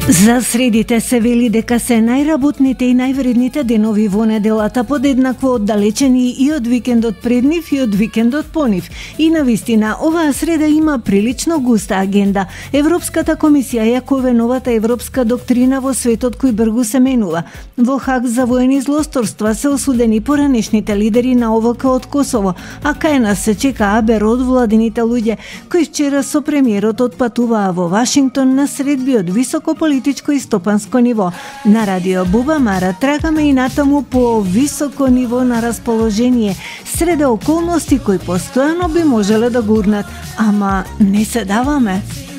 За средите се вели дека се најработните и највредните денови во неделата, подеднакво оддалечени и од викендот пред нив и од викендот по нив. И навистина, оваа среда има прилично густа агенда. Европската комисија јакове новата европска доктрина во светот кој бргу се менува. Во Хаг за воени злосторства се осудени поранешните лидери на ОВК од Косово, а кај нас се чека абер од владините луѓе, кои вчера со премиерот отпатуваа во Вашингтон на средби од високо политичко и стопанско ниво. На Радио Буба Мара трагаме и натаму по високо ниво на расположение, среде околности кои постојано би можеле да гурнат, ама не се даваме.